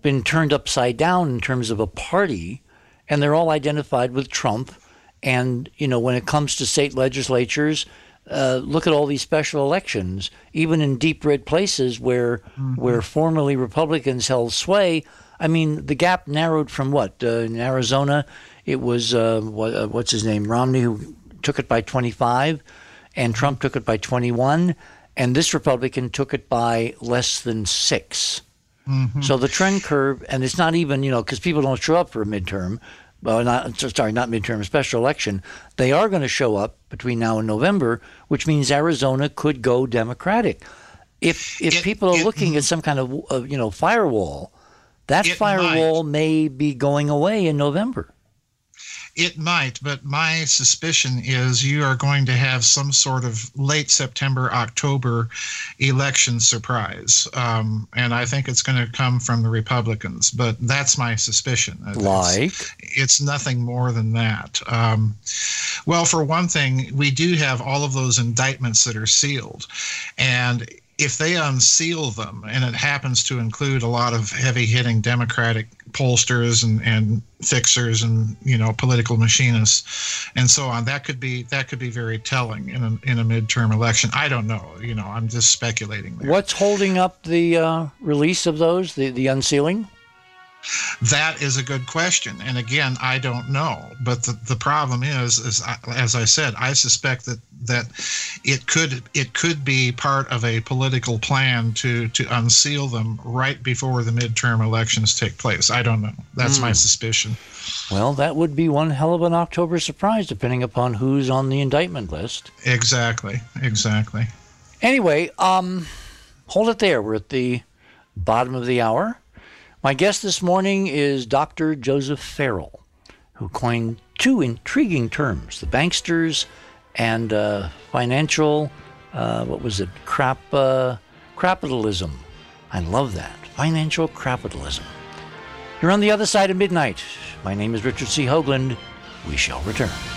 been turned upside down in terms of a party, and they're all identified with Trump. And, when it comes to state legislatures, look at all these special elections, even in deep red places where formerly Republicans held sway. I mean, the gap narrowed from what? In Arizona, it was, what's his name, Romney, who took it by 25, and Trump took it by 21, and this Republican took it by less than 6. Mm-hmm. So the trend curve, and it's not even, because people don't show up for a midterm, not midterm, a special election. They are going to show up between now and November, which means Arizona could go Democratic. If people are looking at some kind of firewall, that firewall may be going away in November. It might, but my suspicion is you are going to have some sort of late September, October election surprise. And I think it's going to come from the Republicans, but that's my suspicion. It's nothing more than that. Well, for one thing, we do have all of those indictments that are sealed. And if they unseal them, and it happens to include a lot of heavy-hitting Democratic pollsters and fixers and political machinists and so on, that could be very telling in a midterm election. I don't know. I'm just speculating there. What's holding up the release of those, the unsealing? That is a good question. And again, I don't know. But the problem is, as I said, I suspect that it could be part of a political plan to unseal them right before the midterm elections take place. I don't know. That's my suspicion. Well, that would be one hell of an October surprise, depending upon who's on the indictment list. Exactly. Anyway, hold it there. We're at the bottom of the hour. My guest this morning is Dr. Joseph Farrell, who coined two intriguing terms, the banksters and financial, capitalism. I love that, financial capitalism. You're on the other side of midnight. My name is Richard C. Hoagland. We shall return.